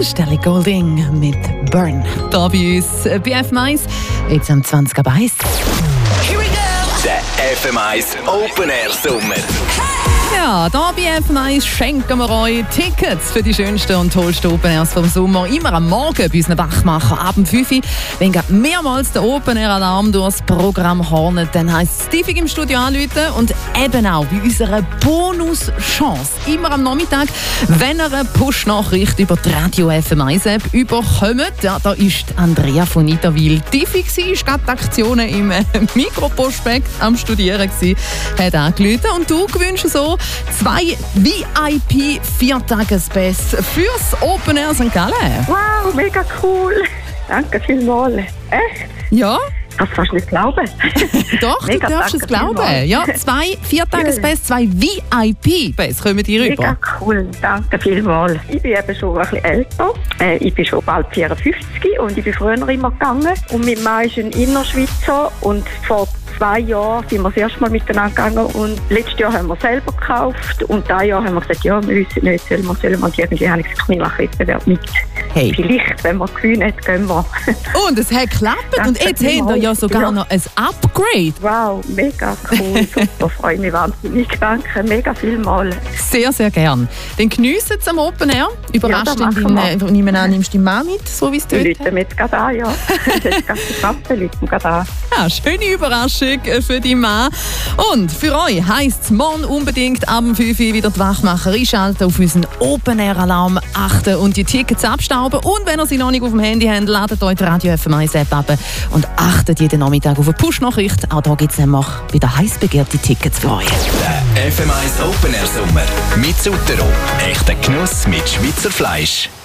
Das ist Ellie Goulding mit Burn. Hier bei uns bei FM1. Jetzt am 20 ab 1. Here we go! Der FM1 Open Air Sommer. Ja, hier bei FM1 schenken wir euch Tickets für die schönsten und tollsten Open Airs vom Sommer. Immer am Morgen bei unseren Wachmacher ab 5 Uhr. Wenn gerade mehrmals der Open Air Alarm durchs Programm hornet, dann heisst es tiefig im Studio anrufen und eben auch bei unserer Bonus-Chance. Immer am Nachmittag, wenn ihr eine Push-Nachricht über die Radio FM1 App überkommt. Ja, da ist Andrea von Nidawil tiefig gewesen, ist gerade die Aktionen im Mikroprospekt am Studieren gewesen, hat angerufen und du gewünschst so 2 VIP-4-Tages-Pass fürs Open Air St. Gallen. Wow, mega cool. Danke vielmals. Echt? Ja? Ich kann es fast nicht glauben. Doch, du darfst es glauben. Vielmals. Ja, 2 4-Tages-Pass, 2 VIP-Pass kommen die rüber. Mega cool, danke vielmals. Ich bin eben schon ein bisschen älter. Ich bin schon bald 54 und ich bin früher immer gegangen. Und mein Mann ist ein Innerschweizer und vor 2 Jahren sind wir das erste Mal miteinander gegangen und letztes Jahr haben wir selber gekauft und dieses Jahr haben wir gesagt, ja, wir wissen nicht, sollen wir irgendwie, habe ich gesagt, ich mache Wettbewerb mit. Hey. Vielleicht, wenn wir gewinnen, gehen wir. Und es hat geklappt und jetzt haben wir ja sogar noch ein Upgrade. Wow, mega cool, super, freue mich wahnsinnig, danke, mega vielmals. Sehr, sehr gern. Dann geniessen Sie am Open Air. Überrascht Ja, nimmst du deinen Mann mit, so wie es Die dort Leute mit gerade an, ja. Jetzt gerade die Kappe, Leute gerade an. Ja, schöne Überraschung für die Mann. Und für euch heisst es morgen unbedingt ab 5 Uhr wieder die Wachmacher einschalten, auf unseren Open-Air-Alarm achten und die Tickets abstauben. Und wenn ihr sie noch nicht auf dem Handy habt, ladet euch die Radio FM1 App ab und achtet jeden Nachmittag auf eine Push-Nachricht. Auch da gibt es nämlich wieder heiß begehrte Tickets für euch. Der FM1 Open Air Sommer mit Sutero. Echter Genuss mit Schweizer Fleisch.